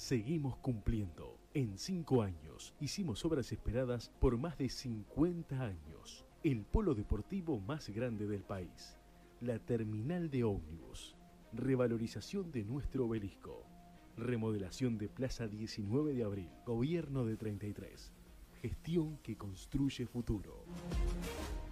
Seguimos cumpliendo. En 5 años hicimos obras esperadas por más de 50 años. El polo deportivo más grande del país. La terminal de ómnibus. Revalorización de nuestro obelisco. Remodelación de Plaza 19 de Abril. Gobierno de 33. Gestión que construye futuro.